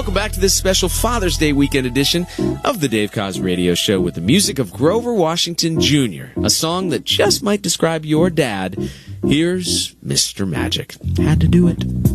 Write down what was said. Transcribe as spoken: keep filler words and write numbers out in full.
welcome back to this special Father's Day weekend edition of the Dave Koz Radio Show with the music of Grover Washington Junior, a song that just might describe your dad. Here's Mister Magic. Had to do it.